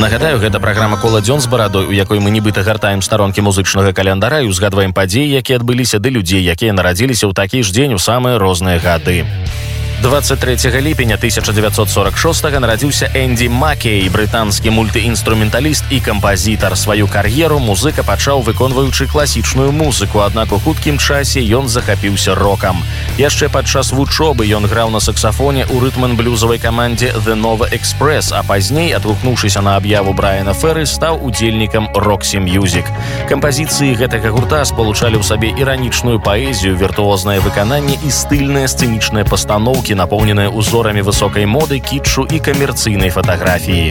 Нагадаю, гэта праграма «Кола дзён з барадой», у якой мы нібыта гартаем старонкі музычнага календара і узгадваем падзеі, якія адбыліся, ды людзей, якія нарадзіліся ў такі ж дзень у самыя розныя гады. 23 ліпеня 1946 нарадзіўся Энді Маккей, брытанскі мультыінструменталіст і кампазітар. Сваю кар'еру музыка пачаў выконваючы класічную музыку, аднак у хуткім часе ён захапіўся рокам. Яшчэ падчас вучобы ён граў на саксафоне ў рытм-н-блюзавай камандзе The Nova Express, а пазней, адгукнуўшыся на аб'яву Брайана Ферры, стаў удзельнікам Roxy Music. Кампазіцыі гэтага гурта спалучалі ў сабе іранічную паэзію, віртуознае выкананне і стыльныя сцэнічныя пастаноўкі, напоўненыя узорамі высокай моды, кітчу і камерцыйнай фатаграфіі.